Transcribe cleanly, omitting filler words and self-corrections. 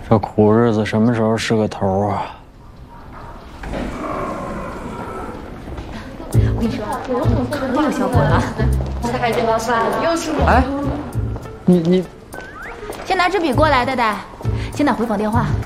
这苦日子什么时候是个头啊？ 我跟你说，可有效果了。蔡老师又是我。 哎，你先拿支笔过来，戴戴，先打回访电话。